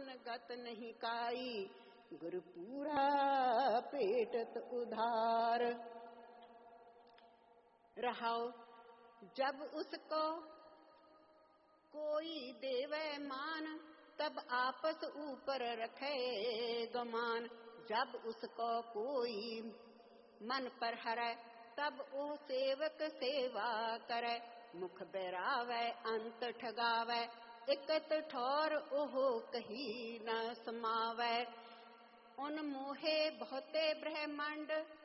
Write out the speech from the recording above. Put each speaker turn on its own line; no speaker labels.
गत नहीं काई, गुरु पूरा पेटत उधार। रहाओ जब उसको कोई देवे मान, तब आपस ऊपर रखे गमान। जब उसको कोई मन पर हरै, तब ओ सेवक सेवा करे। मुख बेरावे अंत ठगावे, इकत ठौर ओहो कही न समावे। उन मोहे बहुते ब्रह्मांड,